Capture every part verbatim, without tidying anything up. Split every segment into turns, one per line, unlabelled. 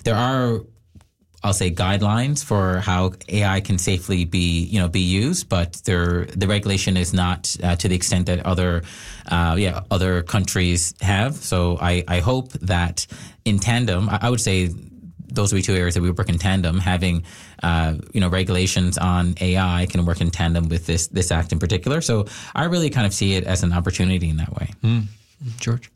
there are, I'll say, guidelines for how A I can safely be, you know, be used, but there, the regulation is not uh, to the extent that other, uh, yeah, other countries have. So I, I hope that in tandem, I, I would say those would be two areas that we work in tandem. Having, uh, you know, regulations on A I can work in tandem with this this act in particular. So I really kind of see it as an opportunity in that way.
Mm. George?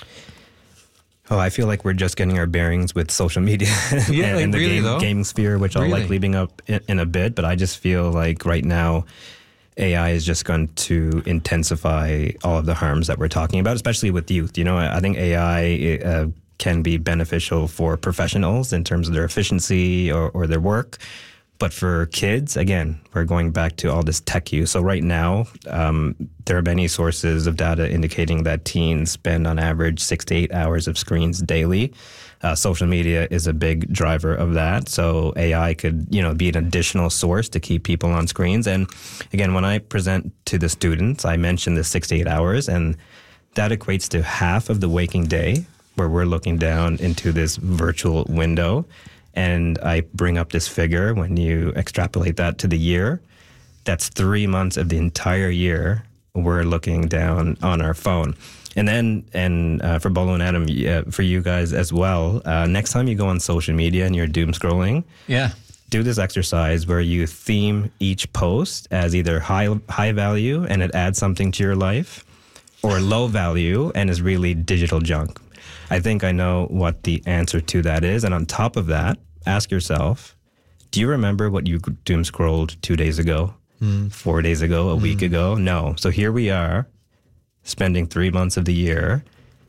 Oh, I feel like we're just getting our bearings with social media
yeah,
and,
like
and the
really,
game,
though?
gaming sphere, which
Really?
I'll likely bring up in, in a bit. But I just feel like right now, A I is just going to intensify all of the harms that we're talking about, especially with youth. You know, I think A I uh, can be beneficial for professionals in terms of their efficiency or, or their work. But for kids, again, we're going back to all this tech use. So right now, um, there are many sources of data indicating that teens spend on average six to eight hours of screens daily. Uh, social media is a big driver of that. So A I could, you know, be an additional source to keep people on screens. And again, when I present to the students, I mention the six to eight hours, and that equates to half of the waking day where we're looking down into this virtual window. And I bring up this figure, when you extrapolate that to the year, that's three months of the entire year we're looking down on our phone. And then, and uh, for Bolo and Adam, yeah, for you guys as well, uh, next time you go on social media and you're doom scrolling,
Yeah.
do this exercise where you theme each post as either high high value and it adds something to your life, or low value and is really digital junk. I think I know what the answer to that is. And on top of that, ask yourself, do you remember what you doom scrolled two days ago, mm. four days ago, a mm. week ago? No. So here we are, spending three months of the year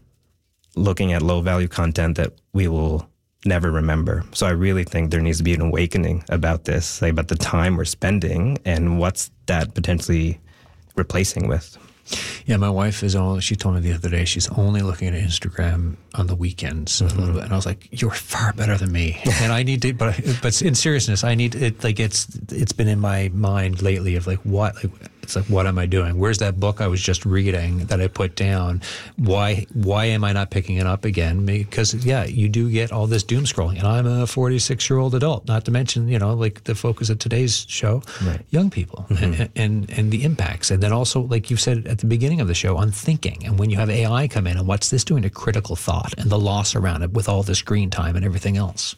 looking at low value content that we will never remember. So I really think there needs to be an awakening about this, like about the time we're spending and what's that potentially replacing with.
Yeah, my wife is only, she told me the other day, she's only looking at Instagram on the weekends mm-hmm. a little bit. And I was like, you're far better than me. And I need to, but, but in seriousness, I need it, like it's, it's been in my mind lately of like, what, like, it's like, what am I doing? Where's that book I was just reading that I put down? Why, why am I not picking it up again? Because yeah, you do get all this doom scrolling, and I'm a forty-six year old adult, not to mention, you know, like the focus of today's show, right. young people mm-hmm. and, and, and the impacts. And then also, like you said at the beginning of the show, on thinking. And when you have A I come in, and what's this doing to critical thought and the loss around it with all the screen time and everything else?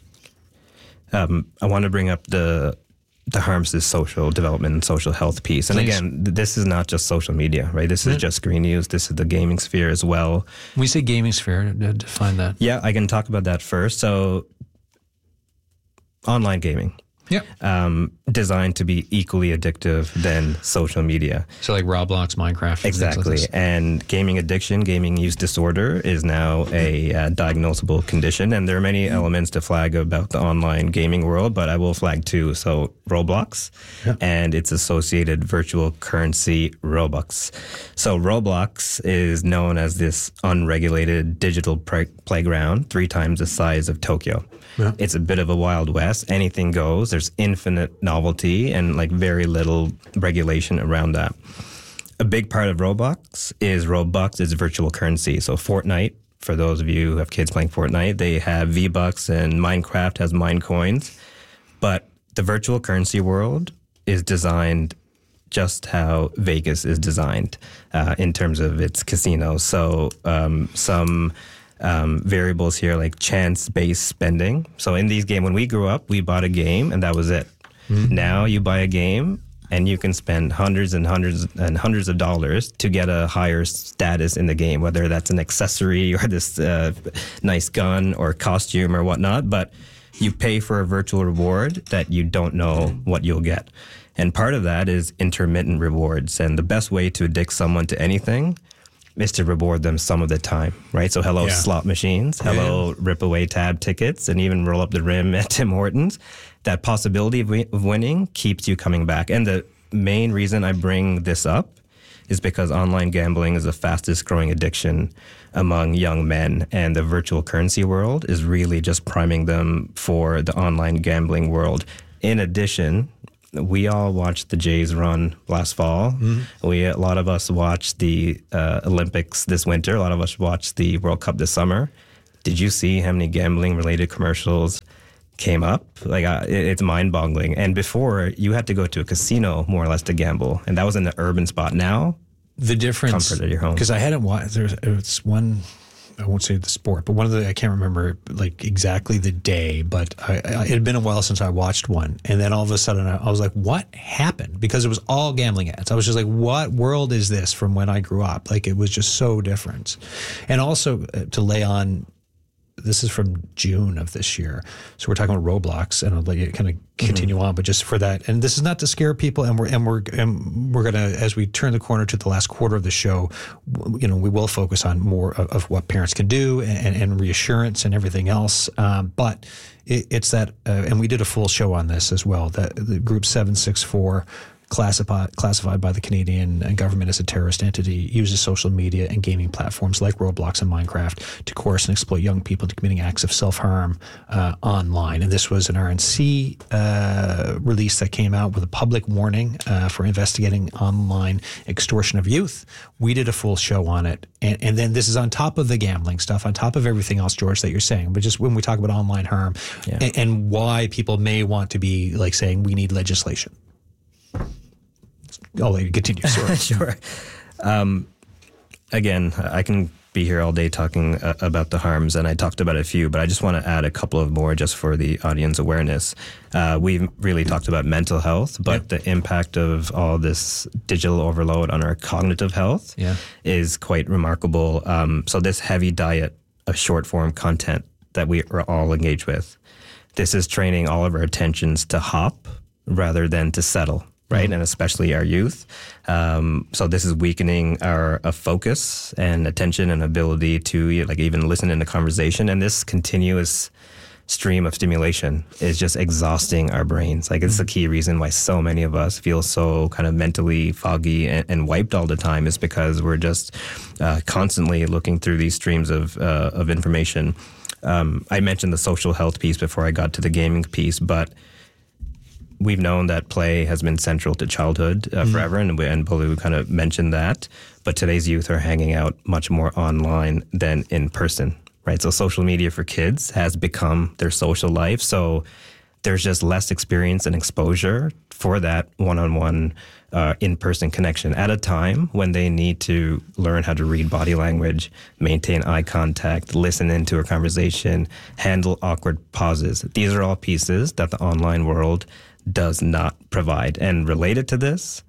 Um, I want to bring up the the harms to social development and social health piece. And
Please.
again, th- this is not just social media, right? This is mm-hmm. just screen use. This is the gaming sphere as well.
When we say gaming sphere, define that.
Yeah, I can talk about that first. So online gaming.
Yeah.
Um, designed to be equally addictive than social media.
So like Roblox, Minecraft.
Exactly.
Like
and gaming addiction, gaming use disorder is now a uh, diagnosable condition. And there are many elements to flag about the online gaming world, but I will flag two. So Roblox yeah. and its associated virtual currency Robux. So Roblox is known as this unregulated digital pre- playground, three times the size of Tokyo. Yeah. It's a bit of a Wild West. Anything goes. There's infinite novelty and like very little regulation around that. A big part of Roblox is Robux is virtual currency. So Fortnite, for those of you who have kids playing Fortnite, they have V-Bucks, and Minecraft has Minecoins. But the virtual currency world is designed just how Vegas is designed uh, in terms of its casinos. So um, some... Um, variables here like chance-based spending. So in these games, when we grew up, we bought a game and that was it. Mm-hmm. Now you buy a game and you can spend hundreds and hundreds and hundreds of dollars to get a higher status in the game, whether that's an accessory or this uh, nice gun or costume or whatnot. But you pay for a virtual reward that you don't know what you'll get. And part of that is intermittent rewards. And the best way to addict someone to anything is to reward them some of the time, right? So hello, yeah. slot machines, hello, yeah. rip away tab tickets, and even roll up the rim at Tim Hortons. That possibility of, w- of winning keeps you coming back. And the main reason I bring this up is because online gambling is the fastest growing addiction among young men, and the virtual currency world is really just priming them for the online gambling world. In addition, we all watched the Jays run last fall. Mm-hmm. We a lot of us watched the uh, Olympics this winter. A lot of us watched the World Cup this summer. Did you see how many gambling-related commercials came up. Like uh, it, it's mind-boggling. And before, you had to go to a casino more or less to gamble, and that was in the urban spot. Now,
the difference,
comfort at your home.
Because I hadn't watched. There's it's one. I won't say the sport, but one of the, I can't remember like exactly the day, but I, I, it had been a while since I watched one. And then all of a sudden I, I was like, what happened? Because it was all gambling ads. I was just like, what world is this from when I grew up? Like it was just so different. And also uh, to lay on, this is from June of this year. So we're talking about Roblox, and I'll let you kind of continue mm-hmm. on, but just for that, and this is not to scare people, and we're and we're and we're gonna, as we turn the corner to the last quarter of the show, you know, we will focus on more of, of what parents can do and, and reassurance and everything else. Um, but it, it's that, uh, and we did a full show on this as well. That the group seven six four. Classified, classified by the Canadian government as a terrorist entity, uses social media and gaming platforms like Roblox and Minecraft to coerce and exploit young people into committing acts of self-harm uh, online. And this was an R N C uh, release that came out with a public warning uh, for investigating online extortion of youth. We did a full show on it. And, and then this is on top of the gambling stuff, on top of everything else, George, that you're saying. But just when we talk about online harm yeah. and, and why people may want to be like saying we need legislation. I'll let you continue. Sorry.
Sure. Um, again, I can be here all day talking uh, about the harms, and I talked about a few, but I just want to add a couple of more just for the audience awareness. Uh, we've really talked about mental health, but yep. the impact of all this digital overload on our cognitive health
yeah.
is quite remarkable. Um, so this heavy diet of short-form content that we are all engaged with, this is training all of our attentions to hop rather than to settle. Right, mm-hmm. and especially our youth. Um, so this is weakening our uh, focus and attention and ability to like even listen in the conversation. And this continuous stream of stimulation is just exhausting our brains. Like it's mm-hmm. the key reason why so many of us feel so kind of mentally foggy and, and wiped all the time is because we're just uh, constantly looking through these streams of uh, of information. Um, I mentioned the social health piece before I got to the gaming piece, but we've known that play has been central to childhood uh, mm-hmm. forever, and, we, and Bolu kind of mentioned that. But today's youth are hanging out much more online than in person, right? So social media for kids has become their social life. So there's just less experience and exposure for that one-on-one uh, in-person connection at a time when they need to learn how to read body language, maintain eye contact, listen into a conversation, handle awkward pauses. These are all pieces that the online world does not provide. And related to this,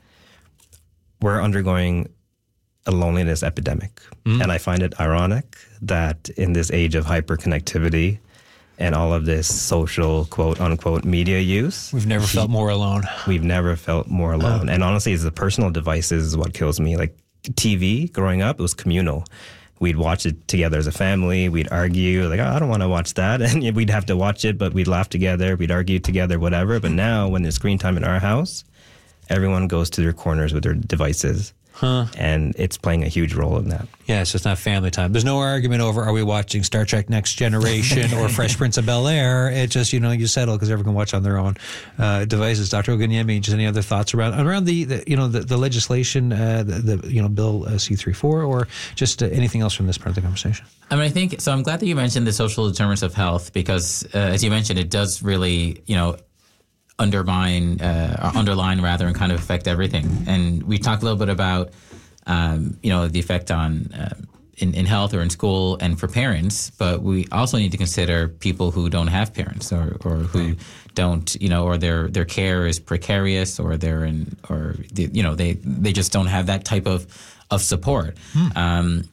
we're undergoing a loneliness epidemic. Mm. And I find it ironic that in this age of hyperconnectivity and all of this social, quote unquote, media use,
we've never felt more alone.
We've never felt more alone. Oh. And honestly, it's the personal devices is what kills me. Like T V growing up, it was communal. We'd watch it together as a family. We'd argue, like, oh, I don't want to watch that. And we'd have to watch it, but we'd laugh together. We'd argue together, whatever. But now when there's screen time in our house, everyone goes to their corners with their devices. Huh. And it's playing a huge role in that.
Yeah, so it's not family time. There's no argument over are we watching Star Trek Next Generation or Fresh Prince of Bel-Air. It's just, you know, you settle because everyone can watch on their own uh, devices. Doctor Oganyemi, just any other thoughts around around the, the you know the, the legislation, uh, the, the you know Bill uh, C thirty-four, or just uh, anything else from this part of the conversation?
I mean, I think so. I'm glad that you mentioned the social determinants of health because, uh, as you mentioned, it does really, you know, undermine, uh, or underline rather, and kind of affect everything. And we talked a little bit about. Um, you know, the effect on uh, in, in health or in school and for parents, but we also need to consider people who don't have parents or, or who right. don't, you know, or their, their care is precarious or they're in, or, the, you know, they, they just don't have that type of, of support. Hmm. Um,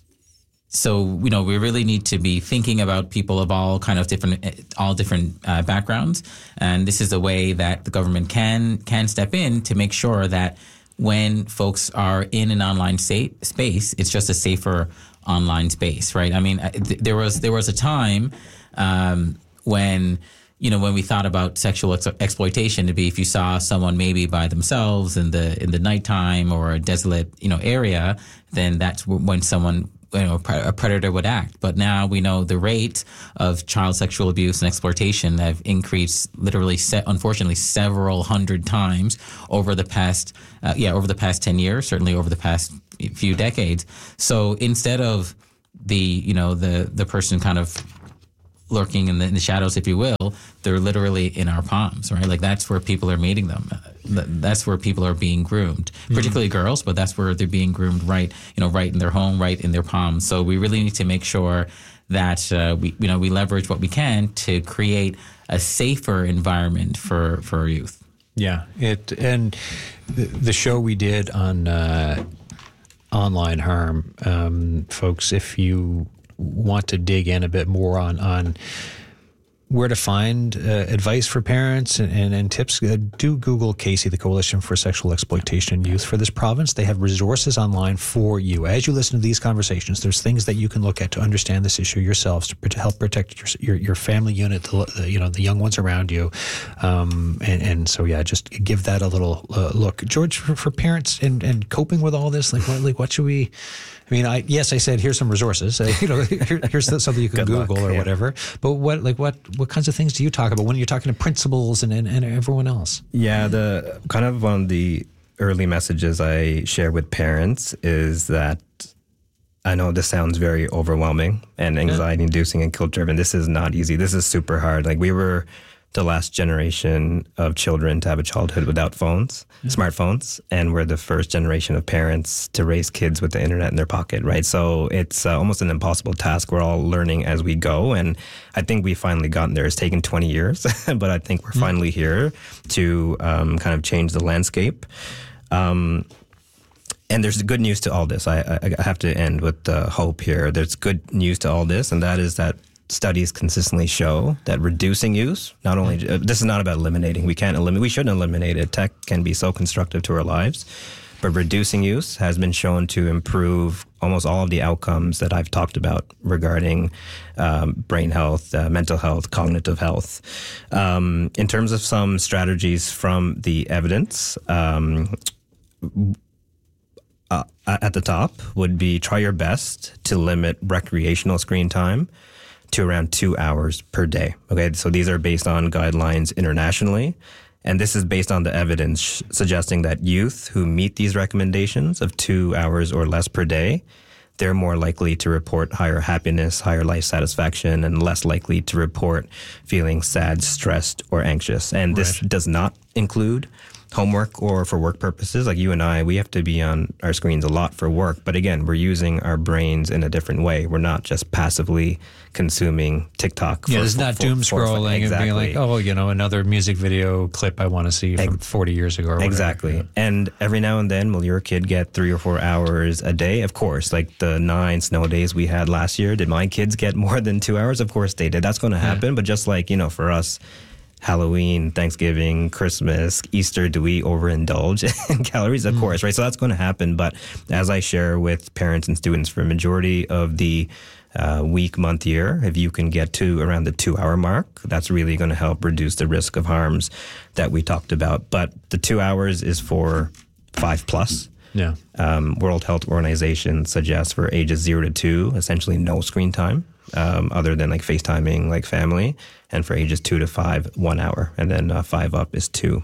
so, you know, we really need to be thinking about people of all kind of different, all different uh, backgrounds. And this is a way that the government can, can step in to make sure that when folks are in an online sa- space, it's just a safer online space, right? I mean, th- there was there was a time um, when, you know, when we thought about sexual ex- exploitation to be if you saw someone maybe by themselves in the in the nighttime or a desolate, you know, area, then that's when someone, you know, a predator would act. But now we know the rate of child sexual abuse and exploitation have increased literally, se- unfortunately, several hundred times over the past, uh, yeah, over the past ten years, certainly over the past few decades. So instead of the, you know, the the person kind of lurking in the, in the shadows, if you will, they're literally in our palms, right? Like that's where people are meeting them. That's where people are being groomed, particularly mm-hmm. girls, but that's where they're being groomed right, you know, right in their home, right in their palms. So we really need to make sure that uh, we, you know, we leverage what we can to create a safer environment for, for our youth.
Yeah, it and the, the show we did on uh, online harm, um, folks, if you want to dig in a bit more on on where to find uh, advice for parents and, and, and tips, uh, do Google CASY, the Coalition for Sexual Exploitation in Youth for this province. They have resources online for you. As you listen to these conversations, there's things that you can look at to understand this issue yourselves, to, to help protect your, your your family unit, the, you know, the young ones around you. Um, and, and so, yeah, just give that a little uh, look. George, for, for parents and, and coping with all this, like what, like what should we... I mean, I yes, I said here's some resources. Uh, you know, here, here's something you can Good Google luck, or yeah. whatever. But what, like, what, what kinds of things do you talk about when you're talking to principals and, and, and everyone else?
Yeah, the kind of one of the early messages I share with parents is that I know this sounds very overwhelming and anxiety-inducing and guilt-driven. This is not easy. This is super hard. Like we were the last generation of children to have a childhood without phones, yeah. smartphones, and we're the first generation of parents to raise kids with the internet in their pocket, right? So it's uh, almost an impossible task. We're all learning as we go, and I think we finally gotten there. It's taken twenty years, but I think we're mm-hmm. finally here to um, kind of change the landscape. Um, and there's good news to all this. I, I, I have to end with uh, hope here. There's good news to all this, and that is that studies consistently show that reducing use, not only, uh, this is not about eliminating. We can't eliminate, we shouldn't eliminate it. Tech can be so constructive to our lives, but reducing use has been shown to improve almost all of the outcomes that I've talked about regarding um, brain health, uh, mental health, cognitive health. Um, in terms of some strategies from the evidence, um, uh, at the top would be try your best to limit recreational screen time to around two hours per day. Okay, so these are based on guidelines internationally, and this is based on the evidence suggesting that youth who meet these recommendations of two hours or less per day, they're more likely to report higher happiness, higher life satisfaction, and less likely to report feeling sad, stressed, or anxious. And right. this does not include homework or for work purposes. Like you and I, we have to be on our screens a lot for work. But again, we're using our brains in a different way. We're not just passively consuming TikTok.
Yeah,
for,
it's not
for,
doom
for,
scrolling
exactly.
and being like, oh, you know, another music video clip I want to see from Ex- forty years ago. Or
exactly.
Whatever.
And every now and then, will your kid get three or four hours a day? Of course. Like the nine snow days we had last year, did my kids get more than two hours? Of course they did. That's going to happen. Yeah. But just like, you know, for us, Halloween, Thanksgiving, Christmas, Easter, do we overindulge in calories? Of mm. course, right? So that's going to happen. But as I share with parents and students, for a majority of the uh, week, month, year, if you can get to around the two-hour mark, that's really going to help reduce the risk of harms that we talked about. But the two hours is for five plus.
Yeah.
Um, World Health Organization suggests for ages zero to two, essentially no screen time. Um, other than like FaceTiming, like family, and for ages two to five, one hour, and then uh, five up is two.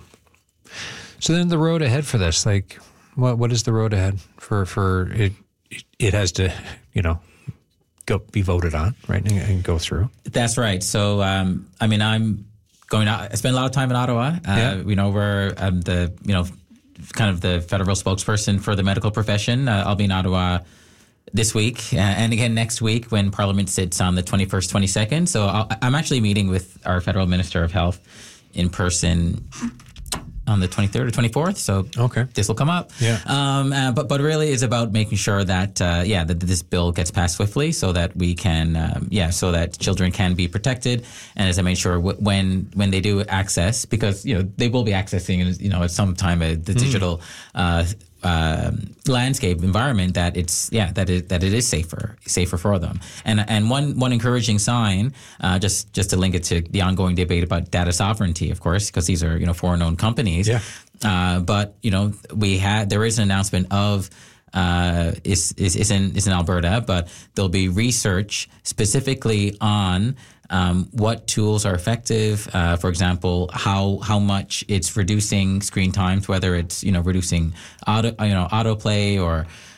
So then the road ahead for this, like, what what is the road ahead for for it? It has to, you know, go be voted on, right, and, and go through.
That's right. So, um, I mean, I'm going out. I spend a lot of time in Ottawa. Uh,
yeah.
You know, where I'm the, you know, kind of the federal spokesperson for the medical profession. Uh, I'll be in Ottawa this week uh, and again next week when Parliament sits on the twenty-first, twenty-second. So I'll, I'm actually meeting with our federal Minister of Health in person on the twenty-third or twenty-fourth. So
okay.
this will come up.
Yeah.
Um, uh, but but really it's about making sure that uh, yeah that this bill gets passed swiftly so that we can um, yeah so that children can be protected, and as I made sure w- when when they do access, because you know they will be accessing you know at some time uh, the mm. digital uh, uh, landscape environment, that it's yeah that it that it is safer safer for them. And and one one encouraging sign, uh, just just to link it to the ongoing debate about data sovereignty, of course, because these are you know foreign owned companies.
Yeah.
Uh, but you know we had there is an announcement of. Uh, is is is in is in Alberta, but there'll be research specifically on um, what tools are effective. Uh, for example, how how much it's reducing screen times, whether it's you know reducing auto you know autoplay or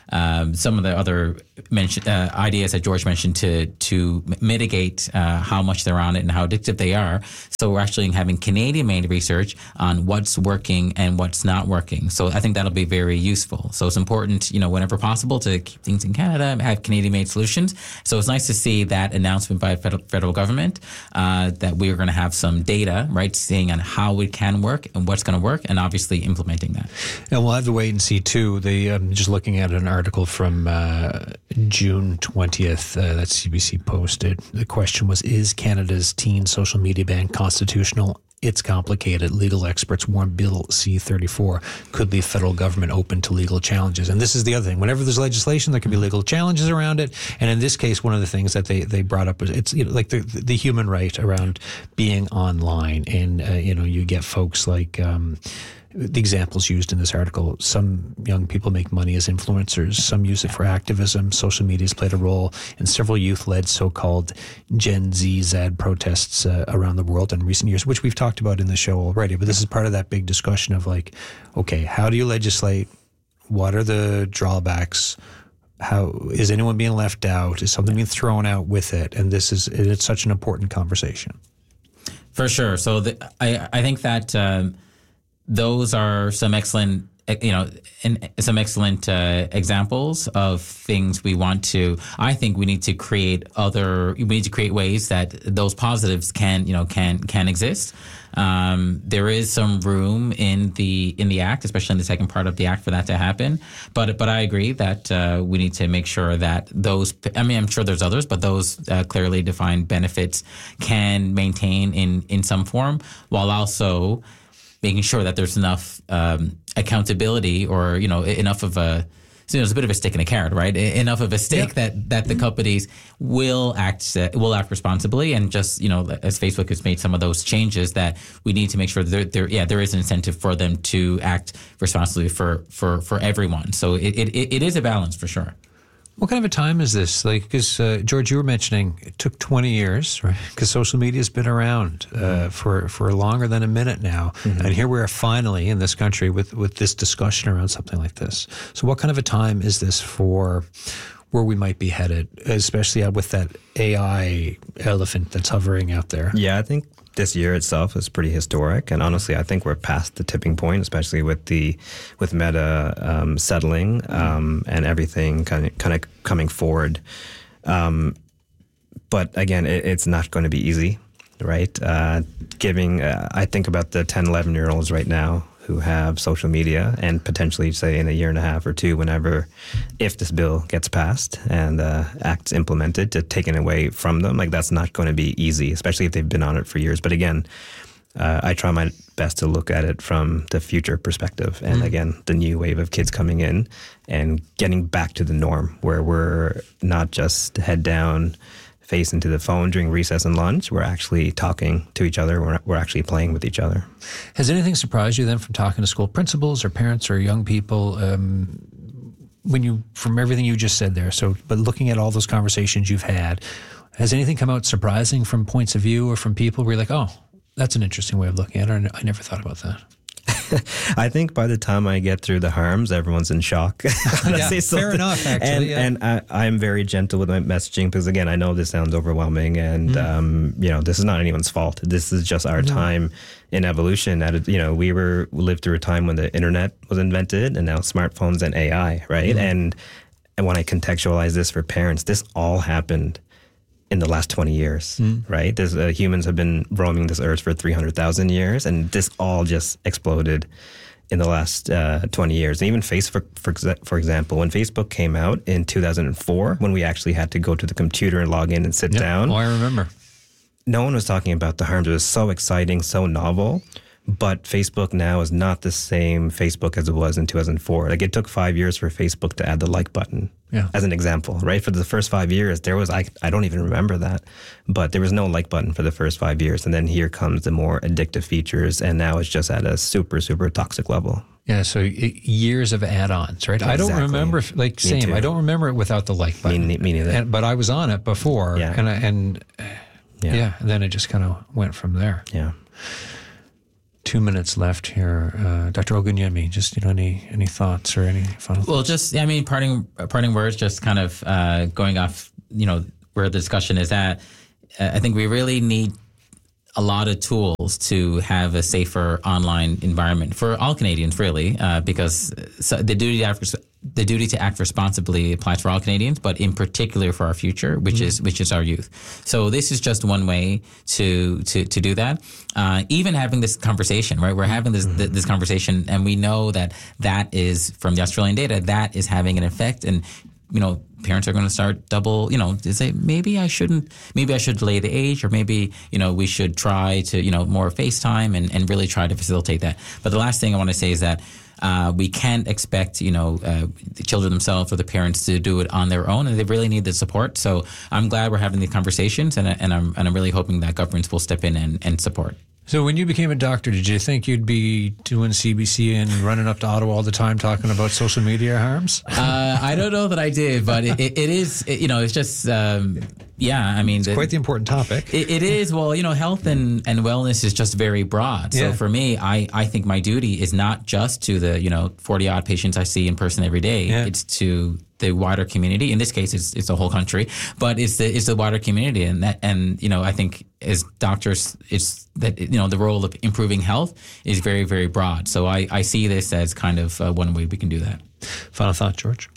um, some of the other mention, uh, ideas that George mentioned to to mitigate uh, how much they're on it and how addictive they are. So we're actually having Canadian-made research on what's working and what's not working. So I think that'll be very useful. So it's important, you know, whenever possible, to keep things in Canada, have Canadian-made solutions. So it's nice to see that announcement by federal, federal government uh, that we are going to have some data, right, saying on how it can work and what's going to work, and obviously implementing that.
And we'll have to wait and see too. The um, just looking at an article from uh, June twentieth uh, that C B C posted. The question was, is Canada's teen social media ban constitutional? It's complicated. Legal experts warn Bill C thirty-four could leave federal government open to legal challenges. And this is the other thing. Whenever there's legislation, there can be legal challenges around it. And in this case, one of the things that they, they brought up was it's, you know, like the the human right around being online. And, uh, you know, you get folks like um, the examples used in this article. Some young people make money as influencers. Some use it for activism. Social media has played a role in several youth-led so-called Gen Z Z A D protests uh, around the world in recent years, which we've talked about in the show already. But this is part of that big discussion of like, okay, how do you legislate? What are the drawbacks? How is anyone being left out? Is something being thrown out with it? And this is it's such an important conversation.
For sure. So the, I I think that. Um, Those are some excellent, you know, in, some excellent uh, examples of things we want to. I think we need to create other. We need to create ways that those positives can, you know, can can exist. Um, there is some room in the in the act, especially in the second part of the act, for that to happen. But but I agree that uh, we need to make sure that those. I mean, I'm sure there's others, but those uh, clearly defined benefits can maintain in in some form, while also making sure that there's enough um, accountability, or, you know, enough of a, so it's a bit of a stick and a carrot, right? Enough of a stick yeah. that, that the companies will act uh, will act responsibly, and just, you know, as Facebook has made some of those changes, that we need to make sure that there, there yeah, there is an incentive for them to act responsibly for for, for everyone. So it, it it is a balance for sure.
What kind of a time is this? Like, because uh, George, you were mentioning it took twenty years, right? Because social media has been around uh, mm-hmm. for for longer than a minute now, mm-hmm. and here we are finally in this country with with this discussion around something like this. So, what kind of a time is this for where we might be headed, especially with that A I elephant that's hovering out there?
Yeah, I think this year itself is pretty historic, and honestly, I think we're past the tipping point, especially with the with Meta um, settling um, and everything kind of kind of coming forward. Um, but again, it, it's not going to be easy, right? Uh, giving, uh, I think about the ten, eleven year olds right now who have social media, and potentially, say, in a year and a half or two, whenever, if this bill gets passed and uh, acts implemented, to take it away from them, like, that's not going to be easy, especially if they've been on it for years. But again, uh, I try my best to look at it from the future perspective, and mm. again, the new wave of kids coming in and getting back to the norm, where we're not just head down, face into the phone during recess and lunch. We're actually talking to each other. We're, we're actually playing with each other.
Has anything surprised you then from talking to school principals or parents or young people um, when you, from everything you just said there? So, but looking at all those conversations you've had, has anything come out surprising from points of view or from people where you're like, oh, that's an interesting way of looking at it. I never thought about that.
I think by the time I get through the harms, everyone's in shock.
Yeah, fair enough, actually.
And,
yeah.
and I, I'm very gentle with my messaging, because, again, I know this sounds overwhelming, and, mm. um, you know, this is not anyone's fault. This is just our no. time in evolution. At, you know, we were we lived through a time when the internet was invented, and now smartphones and A I, right? Mm. And, and when I contextualize this for parents, this all happened in the last twenty years, mm. right? There's, uh, humans have been roaming this earth for three hundred thousand years, and this all just exploded in the last uh, twenty years. And even Facebook, for, for example, when Facebook came out in two thousand four, when we actually had to go to the computer and log in and sit
yep.
down.
Oh, I remember.
No one was talking about the harms. It was so exciting, so novel. But Facebook now is not the same Facebook as it was in two thousand four. Like, it took five years for Facebook to add the like button, yeah. as an example, right? For the first five years, there was, I, I don't even remember that, but there was no like button for the first five years. And then here comes the more addictive features, and now it's just at a super, super toxic level.
Yeah, so years of add-ons, right? Exactly. I don't remember, like, me same, too. I don't remember it without the like button.
Me, me neither.
And, but I was on it before, yeah. and, I, and yeah. yeah, and then it just kind of went from there.
Yeah.
two minutes left here. Uh, Doctor Ogunyemi, just, you know, any any thoughts or any final
Well,
thoughts?
just, I mean, parting, parting words, just kind of uh, going off, you know, where the discussion is at. Uh, I think we really need a lot of tools to have a safer online environment for all Canadians, really, uh, because so the duty to act, the duty to act responsibly applies for all Canadians, but in particular for our future, which mm-hmm. is which is our youth. So this is just one way to to to do that. Uh, even having this conversation, right? We're having this mm-hmm. th- this conversation, and we know that that is from the Australian data that is having an effect, and you know. Parents are going to start double, you know, to say, maybe I shouldn't, maybe I should delay the age, or maybe, you know, we should try to, you know, more FaceTime and, and really try to facilitate that. But the last thing I want to say is that uh, we can't expect, you know, uh, the children themselves or the parents to do it on their own, and they really need the support. So I'm glad we're having these conversations, and, and, I'm, and I'm really hoping that governments will step in and, and support.
So when you became a doctor, did you think you'd be doing C B C and running up to Ottawa all the time talking about social media harms?
Uh, I don't know that I did, but it, it, it is, it, you know, it's just, um, yeah, I mean.
It's
the,
quite the important topic.
It, it is. Well, you know, health and, and wellness is just very broad. So
yeah.
for me, I, I think my duty is not just to the, you know, forty odd patients I see in person every day.
Yeah.
It's to the wider community. In this case, it's it's the whole country, but it's the it's the wider community, and that and you know I think as doctors, it's that you know the role of improving health is very very broad. So I, I see this as kind of uh, one way we can do that.
Final thought, George.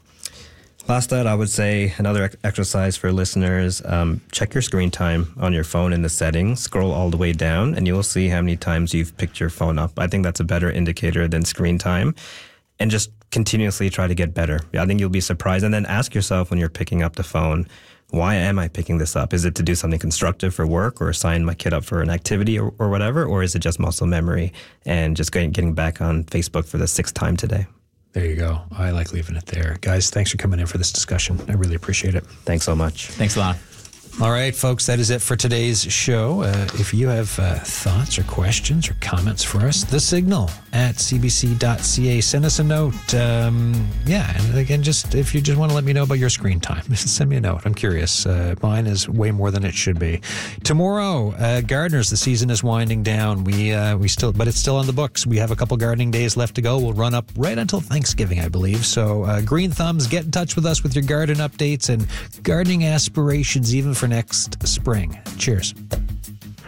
Last thought, I would say another ex- exercise for listeners: um, check your screen time on your phone in the settings. Scroll all the way down, and you will see how many times you've picked your phone up. I think that's a better indicator than screen time, and just continuously try to get better. I think you'll be surprised. And then ask yourself when you're picking up the phone, why am I picking this up? Is it to do something constructive for work or sign my kid up for an activity or, or whatever? Or is it just muscle memory and just getting, getting back on Facebook for the sixth time today?
There you go. I like leaving it there. Guys, thanks for coming in for this discussion. I really appreciate it.
Thanks so much.
Thanks a lot.
All right, folks, that is it for today's show. Uh, if you have uh, thoughts or questions or comments for us, the signal at c b c dot c a. Send us a note. Um, yeah, and again, just if you just want to let me know about your screen time, send me a note. I'm curious. Uh, mine is way more than it should be. Tomorrow, uh, gardeners, the season is winding down. We uh, we still, but it's still on the books. We have a couple gardening days left to go. We'll run up right until Thanksgiving, I believe. So, uh, Green Thumbs, get in touch with us with your garden updates and gardening aspirations, even for next spring. Cheers.